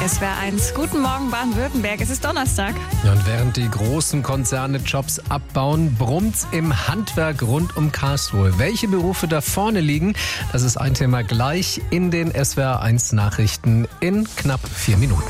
SWR1. Guten Morgen Baden-Württemberg, es ist Donnerstag. Ja, und während die großen Konzerne Jobs abbauen, brummt's im Handwerk rund um Karlsruhe. Welche Berufe da vorne liegen, das ist ein Thema gleich in den SWR1 Nachrichten in knapp 4 Minuten.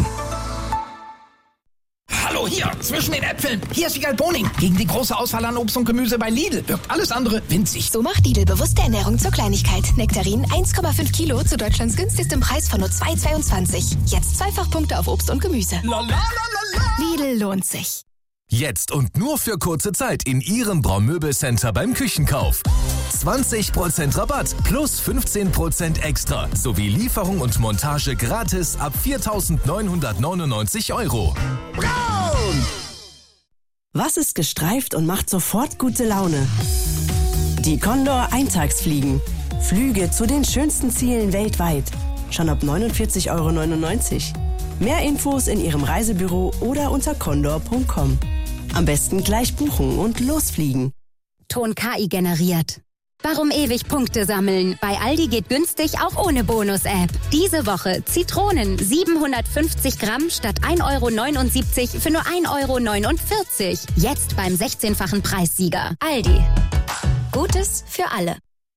Hallo, hier, zwischen den Äpfeln. Hier ist Wiegald Boning. Gegen die große Auswahl an Obst und Gemüse bei Lidl wirkt alles andere winzig. So macht Lidl bewusste Ernährung zur Kleinigkeit. Nektarin 1,5 Kilo zu Deutschlands günstigstem Preis von nur 2,22. Jetzt Zweifachpunkte auf Obst und Gemüse. Lidl lohnt sich. Jetzt und nur für kurze Zeit in Ihrem Braumöbelcenter beim Küchenkauf. 20% Rabatt plus 15% extra sowie Lieferung und Montage gratis ab 4.999 €. Braun! Was ist gestreift und macht sofort gute Laune? Die Condor Eintagsfliegen. Flüge zu den schönsten Zielen weltweit. Schon ab 49,99 €. Mehr Infos in Ihrem Reisebüro oder unter condor.com. Am besten gleich buchen und losfliegen. Ton KI generiert. Warum ewig Punkte sammeln? Bei Aldi geht günstig auch ohne Bonus-App. Diese Woche Zitronen 750 Gramm statt 1,79 € für nur 1,49 €. Jetzt beim 16-fachen Preissieger. Aldi. Gutes für alle.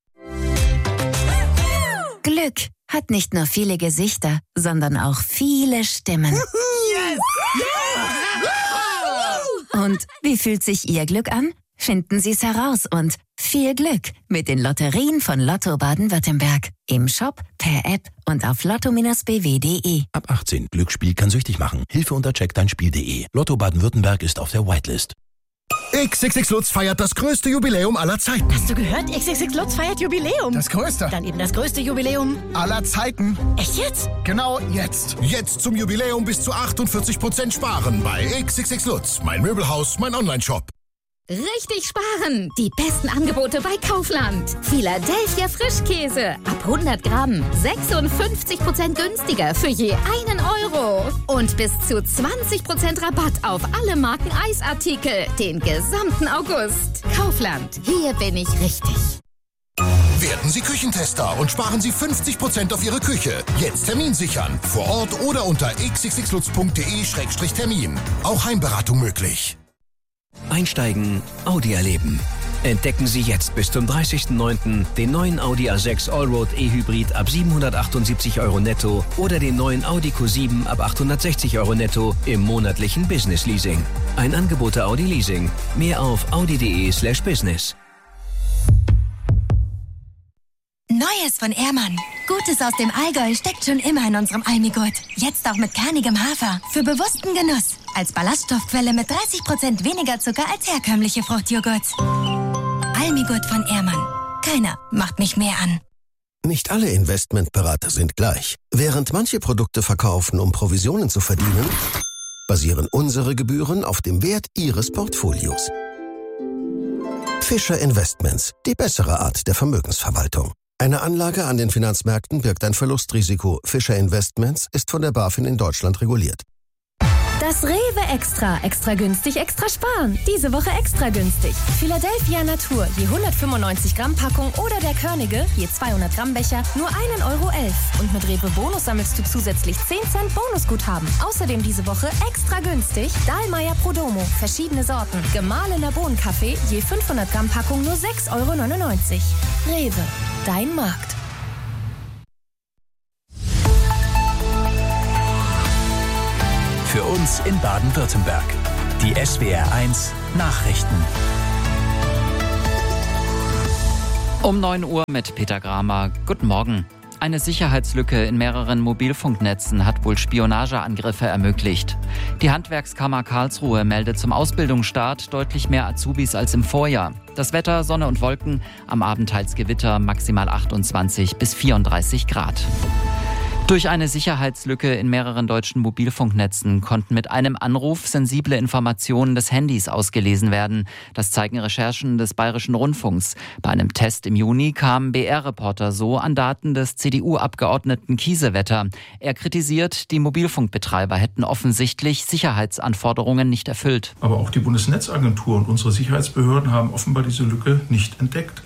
Glück hat nicht nur viele Gesichter, sondern auch viele Stimmen. Und wie fühlt sich Ihr Glück an? Finden Sie es heraus und viel Glück mit den Lotterien von Lotto Baden-Württemberg. Im Shop, per App und auf lotto-bw.de. Ab 18. Glücksspiel kann süchtig machen. Hilfe unter checkdeinspiel.de. Lotto Baden-Württemberg ist auf der Whitelist. XXX Lutz feiert das größte Jubiläum aller Zeiten. Hast du gehört? XXX Lutz feiert Jubiläum. Das größte? Dann eben das größte Jubiläum aller Zeiten. Echt jetzt? Genau jetzt. Jetzt zum Jubiläum bis zu 48% sparen bei XXX Lutz. Mein Möbelhaus, mein Onlineshop. Richtig sparen! Die besten Angebote bei Kaufland. Philadelphia Frischkäse. Ab 100 Gramm. 56% günstiger für je 1 €. Und bis zu 20% Rabatt auf alle Marken Eisartikel. Den gesamten August. Kaufland. Hier bin ich richtig. Werden Sie Küchentester und sparen Sie 50% auf Ihre Küche. Jetzt Termin sichern. Vor Ort oder unter xxxlutz.de/termin. Auch Heimberatung möglich. Einsteigen, Audi erleben. Entdecken Sie jetzt bis zum 30.09. den neuen Audi A6 Allroad E-Hybrid ab 778 € netto oder den neuen Audi Q7 ab 860 € netto im monatlichen Business Leasing. Ein Angebot der Audi Leasing. Mehr auf audi.de/business. Neues von Ehrmann. Gutes aus dem Allgäu steckt schon immer in unserem Almigurt. Jetzt auch mit kernigem Hafer. Für bewussten Genuss. Als Ballaststoffquelle mit 30% weniger Zucker als herkömmliche Fruchtjoghurts. Almigurt von Ehrmann. Keiner macht mich mehr an. Nicht alle Investmentberater sind gleich. Während manche Produkte verkaufen, um Provisionen zu verdienen, basieren unsere Gebühren auf dem Wert Ihres Portfolios. Fischer Investments. Die bessere Art der Vermögensverwaltung. Eine Anlage an den Finanzmärkten birgt ein Verlustrisiko. Fischer Investments ist von der BaFin in Deutschland reguliert. Das Rewe Extra. Extra günstig, extra sparen. Diese Woche extra günstig. Philadelphia Natur, je 195 Gramm Packung oder der Körnige, je 200 Gramm Becher, nur 1,11 €. Und mit Rewe Bonus sammelst du zusätzlich 10 Cent Bonusguthaben. Außerdem diese Woche extra günstig Dahlmeier Prodomo, verschiedene Sorten. Gemahlener Bohnenkaffee, je 500 Gramm Packung, nur 6,99 €. Rewe, dein Markt. Für uns in Baden-Württemberg. Die SWR1 Nachrichten. Um 9 Uhr mit Peter Gramer. Guten Morgen. Eine Sicherheitslücke in mehreren Mobilfunknetzen hat wohl Spionageangriffe ermöglicht. Die Handwerkskammer Karlsruhe meldet zum Ausbildungsstart deutlich mehr Azubis als im Vorjahr. Das Wetter, Sonne und Wolken, am Abend teils Gewitter, maximal 28 bis 34 Grad. Durch eine Sicherheitslücke in mehreren deutschen Mobilfunknetzen konnten mit einem Anruf sensible Informationen des Handys ausgelesen werden. Das zeigen Recherchen des Bayerischen Rundfunks. Bei einem Test im Juni kam BR-Reporter so an Daten des CDU-Abgeordneten Kiesewetter. Er kritisiert, die Mobilfunkbetreiber hätten offensichtlich Sicherheitsanforderungen nicht erfüllt. Aber auch die Bundesnetzagentur und unsere Sicherheitsbehörden haben offenbar diese Lücke nicht entdeckt.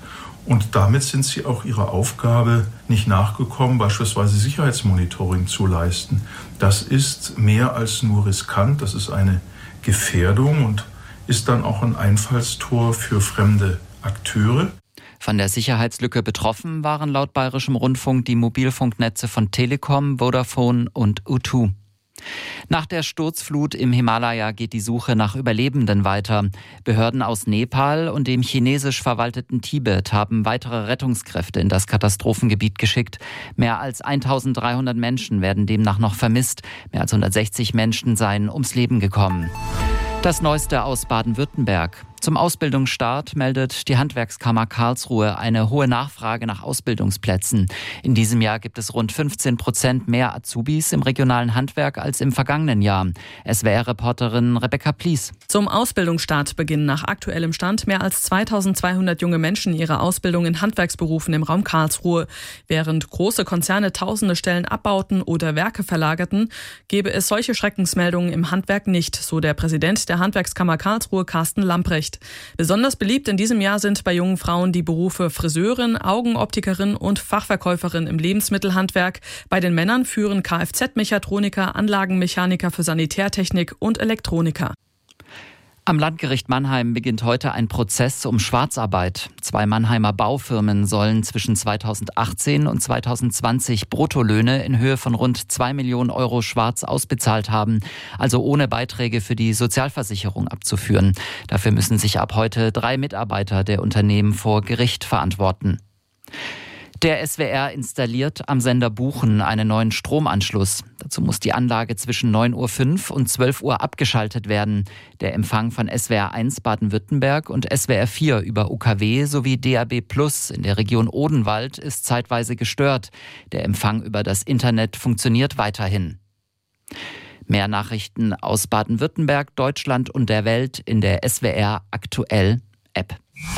Und damit sind sie auch ihrer Aufgabe nicht nachgekommen, beispielsweise Sicherheitsmonitoring zu leisten. Das ist mehr als nur riskant, das ist eine Gefährdung und ist dann auch ein Einfallstor für fremde Akteure. Von der Sicherheitslücke betroffen waren laut Bayerischem Rundfunk die Mobilfunknetze von Telekom, Vodafone und O2. Nach der Sturzflut im Himalaya geht die Suche nach Überlebenden weiter. Behörden aus Nepal und dem chinesisch verwalteten Tibet haben weitere Rettungskräfte in das Katastrophengebiet geschickt. Mehr als 1300 Menschen werden demnach noch vermisst. Mehr als 160 Menschen seien ums Leben gekommen. Das Neueste aus Baden-Württemberg. Zum Ausbildungsstart meldet die Handwerkskammer Karlsruhe eine hohe Nachfrage nach Ausbildungsplätzen. In diesem Jahr gibt es rund 15% mehr Azubis im regionalen Handwerk als im vergangenen Jahr. SWR-Reporterin Rebecca Plies. Zum Ausbildungsstart beginnen nach aktuellem Stand mehr als 2200 junge Menschen ihre Ausbildung in Handwerksberufen im Raum Karlsruhe. Während große Konzerne tausende Stellen abbauten oder Werke verlagerten, gäbe es solche Schreckensmeldungen im Handwerk nicht, so der Präsident der Handwerkskammer Karlsruhe, Carsten Lamprecht. Besonders beliebt in diesem Jahr sind bei jungen Frauen die Berufe Friseurin, Augenoptikerin und Fachverkäuferin im Lebensmittelhandwerk. Bei den Männern führen Kfz-Mechatroniker, Anlagenmechaniker für Sanitärtechnik und Elektroniker. Am Landgericht Mannheim beginnt heute ein Prozess um Schwarzarbeit. 2 Mannheimer Baufirmen sollen zwischen 2018 und 2020 Bruttolöhne in Höhe von rund 2 Millionen Euro schwarz ausbezahlt haben, also ohne Beiträge für die Sozialversicherung abzuführen. Dafür müssen sich ab heute 3 Mitarbeiter der Unternehmen vor Gericht verantworten. Der SWR installiert am Sender Buchen einen neuen Stromanschluss. Dazu muss die Anlage zwischen 9.05 Uhr und 12 Uhr abgeschaltet werden. Der Empfang von SWR 1 Baden-Württemberg und SWR 4 über UKW sowie DAB+ in der Region Odenwald ist zeitweise gestört. Der Empfang über das Internet funktioniert weiterhin. Mehr Nachrichten aus Baden-Württemberg, Deutschland und der Welt in der SWR Aktuell App.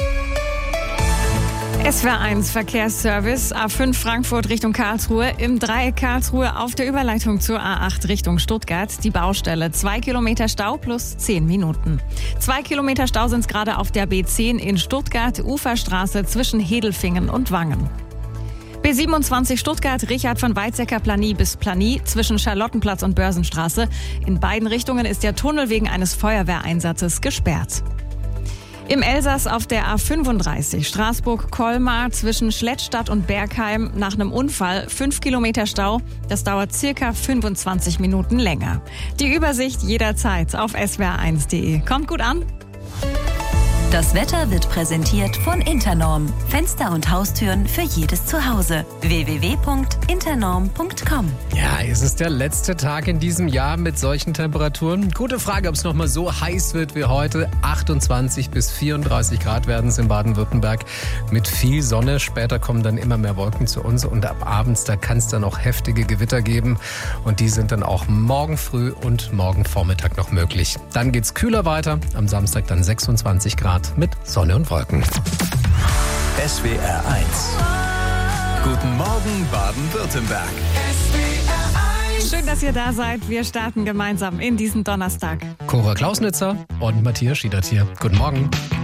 SWR 1 Verkehrsservice, A5 Frankfurt Richtung Karlsruhe, im Dreieck Karlsruhe auf der Überleitung zur A8 Richtung Stuttgart. Die Baustelle, 2 Kilometer Stau plus 10 Minuten. 2 Kilometer Stau sind es gerade auf der B10 in Stuttgart, Uferstraße zwischen Hedelfingen und Wangen. B27 Stuttgart, Richard von Weizsäcker Planie bis Planie zwischen Charlottenplatz und Börsenstraße. In beiden Richtungen ist der Tunnel wegen eines Feuerwehreinsatzes gesperrt. Im Elsass auf der A35 Straßburg-Colmar zwischen Schlettstadt und Bergheim nach einem Unfall 5 Kilometer Stau. Das dauert circa 25 Minuten länger. Die Übersicht jederzeit auf swr1.de. Kommt gut an. Das Wetter wird präsentiert von Internorm. Fenster und Haustüren für jedes Zuhause. www.internorm.com. Ja, ist es der letzte Tag in diesem Jahr mit solchen Temperaturen? Gute Frage, ob es noch mal so heiß wird wie heute. 28 bis 34 Grad werden es in Baden-Württemberg mit viel Sonne. Später kommen dann immer mehr Wolken zu uns und ab abends, da kann es dann auch heftige Gewitter geben. Und die sind dann auch morgen früh und morgen Vormittag noch möglich. Dann geht's kühler weiter. Am Samstag dann 26 Grad mit Sonne und Wolken. SWR 1. Guten Morgen Baden-Württemberg. Schön, dass ihr da seid. Wir starten gemeinsam in diesen Donnerstag. Cora Klausnitzer und Matthias Schiedert hier. Guten Morgen.